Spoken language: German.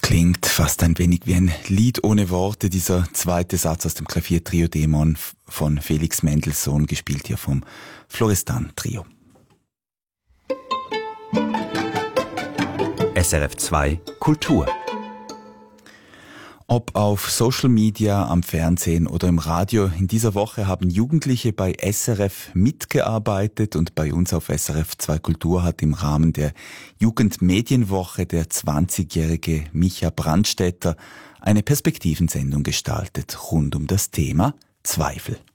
Klingt fast ein wenig wie ein Lied ohne Worte, dieser zweite Satz aus dem Klaviertrio Dämon von Felix Mendelssohn, gespielt hier vom Florestan Trio. SRF 2 Kultur. Ob auf Social Media, am Fernsehen oder im Radio, in dieser Woche haben Jugendliche bei SRF mitgearbeitet und bei uns auf SRF 2 Kultur hat im Rahmen der Jugendmedienwoche der 20-jährige Micha Brandstätter eine Perspektivensendung gestaltet rund um das Thema Zweifel.